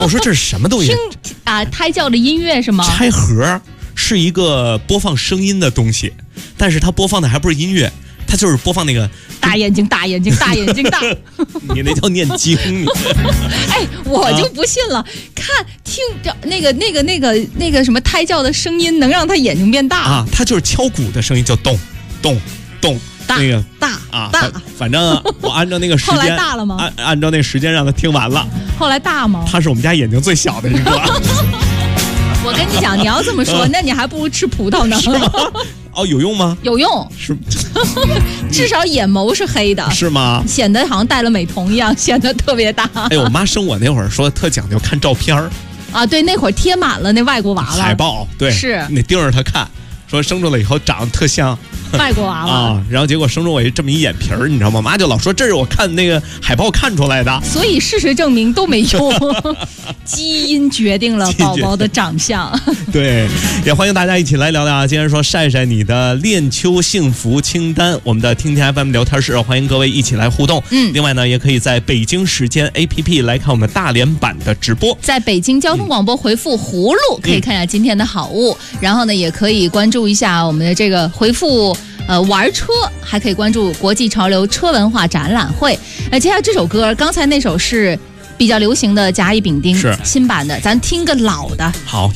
我说这是什么东西？ 听胎教的音乐是吗？ 拆盒是一个播放声音的东西，但是它播放的还不是音乐，它就是播放那个大眼睛大眼睛大眼睛大。 你那叫念经。 哎，我就不信了，听着那个什么胎教的声音能让他眼睛变大啊？它就是敲鼓的声音，叫咚咚咚。那个大啊，反正我按照那个时间， 后来大了吗？ 按照那时间让他听完了。 后来大吗？ 他是我们家眼睛最小的一个。 我跟你讲，你要这么说，那你还不如吃葡萄呢。 是吗？哦，有用吗？ 有用， 是， 至少眼眸是黑的， 是吗？ 显得好像戴了美瞳一样，显得特别大。 哎呦，我妈生我那会儿说特讲究看照片啊，对，那会儿贴满了那外国娃娃海报，对， 是你得盯着他看，说生出来以后长得特像外国娃娃啊，然后结果生出我这么一眼皮儿，你知道吗？妈就老说这是我看那个海报看出来的， 所以事实证明都没用，基因决定了宝宝的长相。 对，也欢迎大家一起来聊聊啊！今天说晒晒你的恋秋幸福清单，我们的听天 FM 聊天室，欢迎各位一起来互动。另外呢，也可以在北京时间 APP 来看我们大连版的直播， 在北京交通广播回复葫芦可以看一下今天的好物，然后呢，也可以关注一下我们的这个回复。玩车还可以关注国际潮流车文化展览会。接下来这首歌，刚才那首是比较流行的甲乙丙丁， 是新版的，咱听个老的。 好。